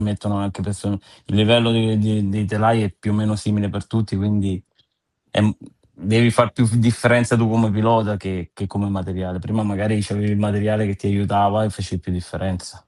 mettono anche persone. Il livello dei telai è più o meno simile per tutti, quindi devi far più differenza tu come pilota che come materiale. Prima magari c'avevi il materiale che ti aiutava e facevi più differenza.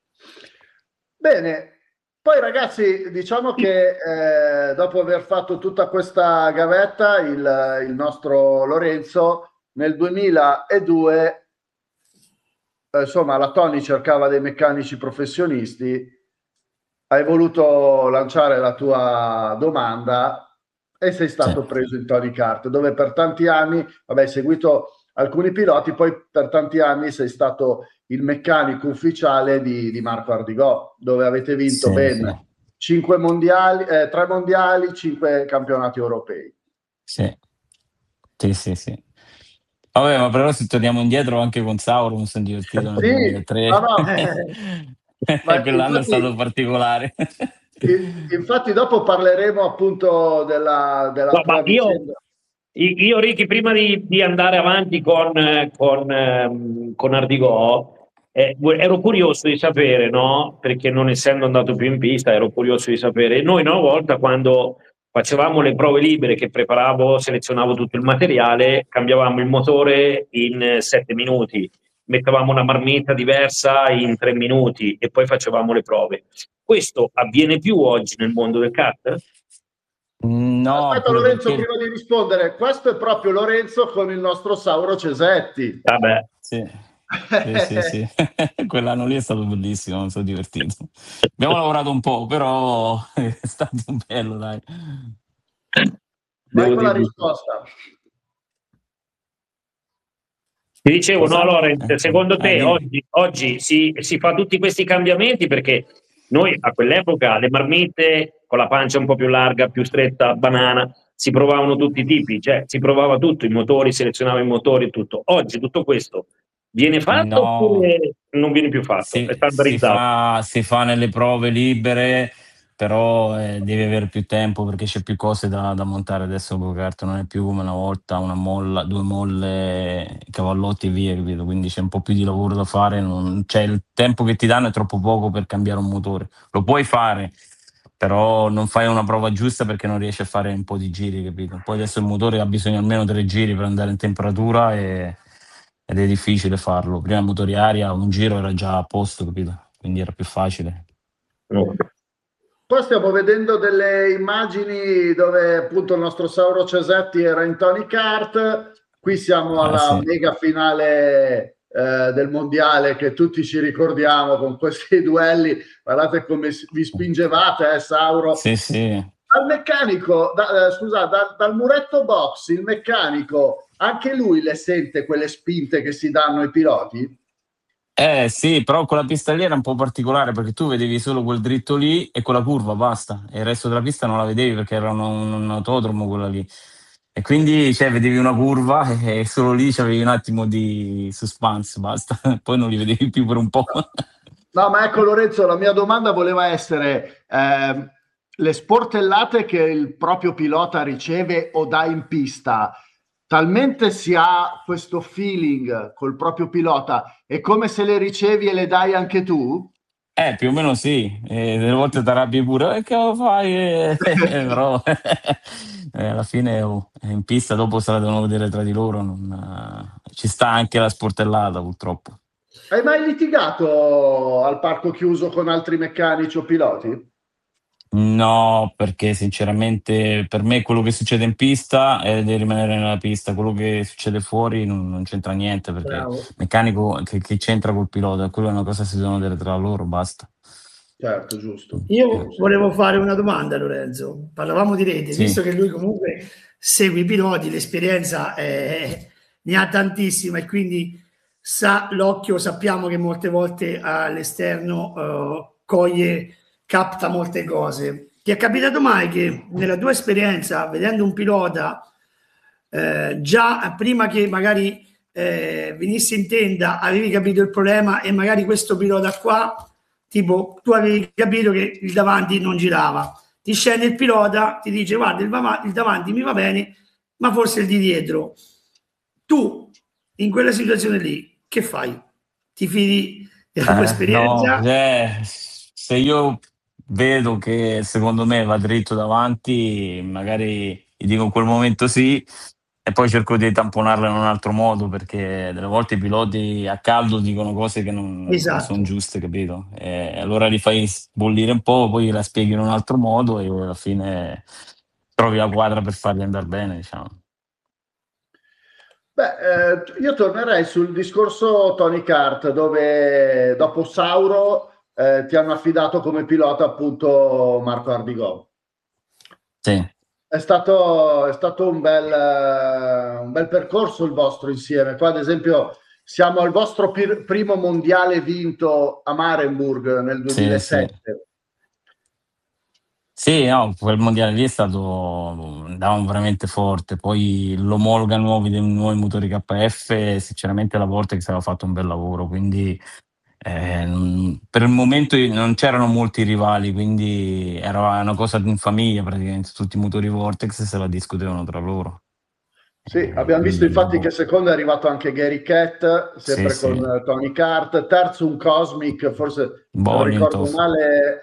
Bene, poi ragazzi, diciamo che dopo aver fatto tutta questa gavetta, il nostro Lorenzo nel 2002, insomma, la Tony cercava dei meccanici professionisti, hai voluto lanciare la tua domanda e sei Sì, stato preso in Tony Kart, dove per tanti anni, vabbè, hai seguito alcuni piloti, poi per tanti anni sei stato il meccanico ufficiale di Marco Ardigò, dove avete vinto sì, sì, ben 5 mondiali, 3 mondiali, 5 campionati europei. sì, sì, sì, sì. Vabbè, ma però se torniamo indietro anche con Sauro mi sono divertito nel Sì, no, 2003. no, ma Quell'anno è stato particolare. infatti dopo parleremo appunto della No, ma tua vicenda. io, Ricky, prima di andare avanti con Ardigò, ero curioso di sapere, no? Perché non essendo andato più in pista, ero curioso di sapere. Noi una volta, quando facevamo le prove libere, che preparavo, selezionavo tutto il materiale, cambiavamo il motore in 7 minuti, mettevamo una marmitta diversa in 3 minuti e poi facevamo le prove. Questo avviene più oggi nel mondo del kart? No, Aspetta pure Lorenzo, perché prima di rispondere, questo è proprio Lorenzo con il nostro Sauro Cesetti. Vabbè. sì, sì, sì, sì. Quell'anno lì è stato bellissimo, mi sono divertito. Abbiamo lavorato un po', però è stato bello, dai. Vai Devo con la dire. risposta. Ti dicevo, no, Cosa? Lorenz, secondo te Dimmi. oggi si fa tutti questi cambiamenti perché noi a quell'epoca le marmitte con la pancia un po' più larga, più stretta, banana, si provavano tutti i tipi, cioè si provava tutto, i motori, selezionava i motori e tutto. Oggi tutto questo viene fatto No, oppure non viene più fatto? È standardizzato? si fa nelle prove libere, però devi avere più tempo perché c'è più cose da montare adesso con carta, non è più come una volta, una molla, due molle, cavallotti e via, capito? Quindi c'è un po' più di lavoro da fare, cioè il tempo che ti danno è troppo poco per cambiare un motore. Lo puoi fare, però non fai una prova giusta perché non riesci a fare un po' di giri, capito? Poi adesso il motore ha bisogno almeno 3 giri per andare in temperatura ed è difficile farlo. Prima motori aria, un giro era già a posto, capito? Quindi era più facile. No. Qua stiamo vedendo delle immagini dove appunto il nostro Sauro Cesetti era in Tony Kart. Qui siamo alla Sì. mega finale del mondiale che tutti ci ricordiamo con questi duelli. Guardate come vi spingevate, Sauro. Sì, sì. Dal meccanico, scusa, dal muretto box, il meccanico, anche lui le sente quelle spinte che si danno ai piloti? Sì, però quella pista lì era un po' particolare perché tu vedevi solo quel dritto lì e quella curva, basta. E il resto della pista non la vedevi perché era un autodromo quella lì. E quindi cioè, vedevi una curva e solo lì c'avevi un attimo di suspense, basta. Poi non li vedevi più per un po'. No, ma ecco Lorenzo, la mia domanda voleva essere le sportellate che il proprio pilota riceve o dà in pista, talmente si ha questo feeling col proprio pilota, è come se le ricevi e le dai anche tu? Più o meno sì, delle volte ti arrabbi pure, che lo fai? Però alla fine in pista dopo se la devono vedere tra di loro, ci sta anche la sportellata purtroppo. Hai mai litigato al parco chiuso con altri meccanici o piloti? No, perché sinceramente per me quello che succede in pista deve rimanere nella pista, quello che succede fuori non c'entra niente perché Bravo. meccanico che c'entra col pilota, quello è una cosa che si devono vedere tra loro, basta. Certo, giusto, Io giusto. volevo fare una domanda, Lorenzo. Parlavamo di rete, Sì, visto che lui comunque segue i piloti, l'esperienza ne ha tantissima e quindi sa l'occhio, sappiamo che molte volte all'esterno coglie, capta molte cose. Ti è capitato mai che nella tua esperienza, vedendo un pilota, già prima che magari venisse in tenda, avevi capito il problema e magari questo pilota qua, tipo tu avevi capito che il davanti non girava, ti scende il pilota, ti dice guarda il davanti mi va bene, ma forse il di dietro. Tu in quella situazione lì che fai? Ti fidi della tua no, esperienza? se io vedo che secondo me va dritto davanti, magari gli dico in quel momento sì, e poi cerco di tamponarla in un altro modo, perché delle volte i piloti a caldo dicono cose che non son Esatto. giuste, capito? E allora li fai bollire un po', poi la spieghi in un altro modo e alla fine trovi la quadra per farli andar bene, diciamo. Beh, io tornerei sul discorso Tony Kart, dove dopo Sauro ti hanno affidato come pilota appunto Marco Ardigò. Sì. È stato un bel percorso il vostro insieme. Qua, ad esempio, siamo al vostro primo mondiale vinto a Marenburg nel Sì, sì. 2007. Sì, no, quel mondiale lì è stato andavamo veramente forte, poi l'omologa nuovi motori KF, sinceramente la Vortex aveva fatto un bel lavoro, quindi per il momento non c'erano molti rivali, quindi era una cosa in famiglia praticamente, tutti i motori Vortex se la discutevano tra loro. Sì, abbiamo visto Quindi infatti che dopo secondo è arrivato anche Gary Cat, sì, sempre sì, con Tony Kart, terzo un Cosmic, forse se non ricordo Bollintov. male,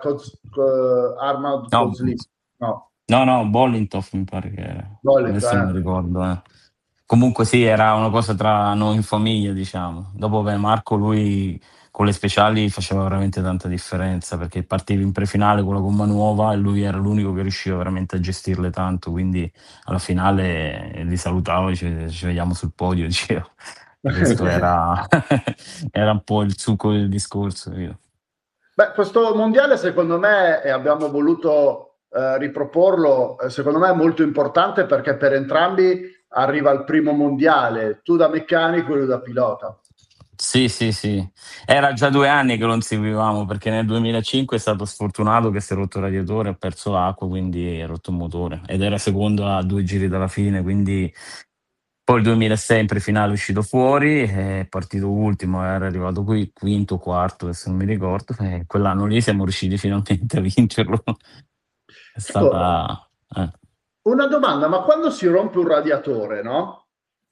Arnold No, Kozlin, no, no, Bollintov mi pare che era. Bollet, Adesso non mi ricordo. Comunque sì, era una cosa tra noi in famiglia, diciamo. Dopo Marco, lui con le speciali faceva veramente tanta differenza, perché partivi in prefinale con la gomma nuova e lui era l'unico che riusciva veramente a gestirle tanto, quindi alla finale li salutavo e ci vediamo sul podio, dicevo. E questo era, era un po' il succo del discorso. Capito? Beh, questo mondiale secondo me, e abbiamo voluto riproporlo, secondo me è molto importante perché per entrambi arriva il primo mondiale, tu da meccanico e lui da pilota. Sì, sì, sì. Era già 2 anni che lo inseguivamo, perché nel 2005 è stato sfortunato che si è rotto il radiatore, ha perso acqua, quindi ha rotto il motore ed era secondo a 2 giri dalla fine, quindi poi il 2006 in prefinale è uscito fuori, è partito ultimo, era arrivato qui quinto, quarto, adesso non mi ricordo, e quell'anno lì siamo riusciti finalmente a vincerlo. È Ecco, stata una domanda, ma quando si rompe un radiatore, no?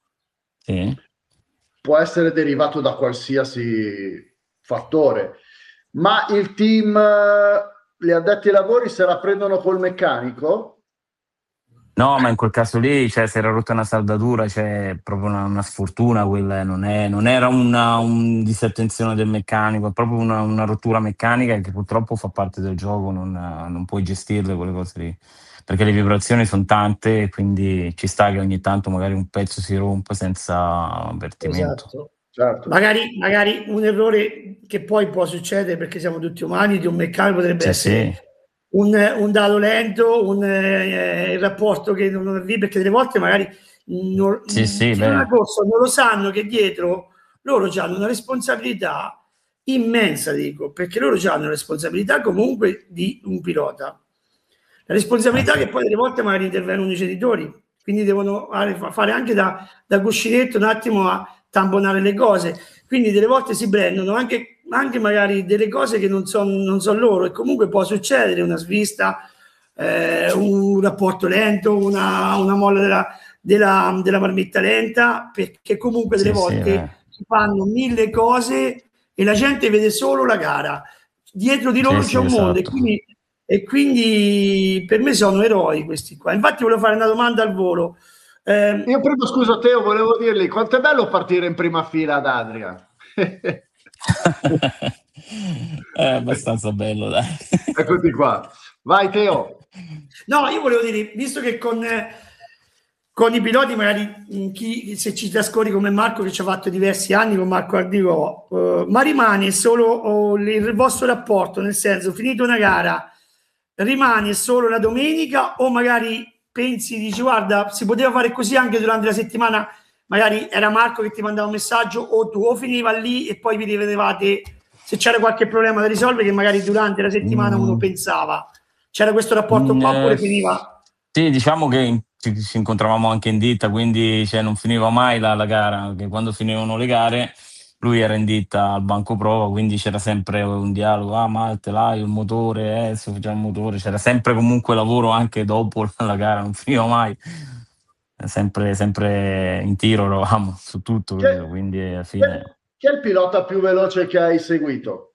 sì. Può essere derivato da qualsiasi fattore, ma il team, gli addetti ai lavori se la prendono col meccanico? No, ma in quel caso lì, cioè, si era rotta una saldatura, cioè, proprio una sfortuna quella, non era disattenzione del meccanico, è proprio una rottura meccanica che purtroppo fa parte del gioco, non puoi gestirle quelle cose lì, perché le vibrazioni sono tante e quindi ci sta che ogni tanto magari un pezzo si rompa senza avvertimento. Esatto. Certo. Magari un errore che poi può succedere, perché siamo tutti umani, di un meccanico potrebbe Sì, essere sì, un dado lento, il rapporto che non è lì, perché delle volte magari sì, sì, chi non ha beh, corso non lo sanno che dietro loro hanno una responsabilità immensa, dico, perché loro hanno una responsabilità comunque di un pilota. La responsabilità sì, che poi delle volte magari intervengono i genitori, quindi devono fare anche da cuscinetto un attimo a tamponare le cose, quindi delle volte si prendono anche magari delle cose che non sono loro, e comunque può succedere una svista, un rapporto lento, una molla della marmitta lenta, perché comunque delle sì, sì, beh, volte si fanno mille cose e la gente vede solo la gara, dietro di sì, loro c'è sì, un mondo, esatto. e quindi per me sono eroi questi qua. Infatti volevo fare una domanda al volo. Io prima, scusa Teo, volevo dirgli quanto è bello partire in prima fila ad Adria. È abbastanza bello, dai. Eccoti qua. Vai Teo. No, io volevo dire, visto che con i piloti, magari se ci trascorri come Marco, che ci ha fatto diversi anni con Marco Ardigò, ma rimane solo il vostro rapporto, nel senso, finito una gara, rimane solo la domenica, o magari pensi, dici, guarda, si poteva fare così anche durante la settimana, magari era Marco che ti mandava un messaggio, o tu, o finiva lì e poi vi rivedevate se c'era qualche problema da risolvere che magari durante la settimana uno Mm, pensava. C'era questo rapporto qua oppure finiva? sì, diciamo che ci incontravamo anche in ditta, quindi cioè, non finiva mai la gara, che quando finivano le gare lui era in ditta al banco prova, quindi c'era sempre un dialogo, ah ma te l'hai il motore, adesso facciamo il motore, c'era sempre comunque lavoro anche dopo la gara, non finiva mai, sempre in tiro eravamo su tutto, Chi è, capito? Quindi alla chi fine... è- chi è il pilota più veloce che hai seguito?